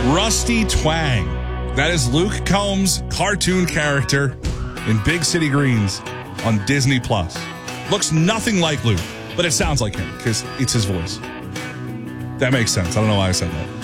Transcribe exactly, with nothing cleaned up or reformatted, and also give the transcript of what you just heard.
Rusty Twang. That is Luke Combs' cartoon character in Big City Greens on Disney Plus. Looks nothing like Luke, but it sounds like him because it's his voice. That makes sense. I don't know why I said that.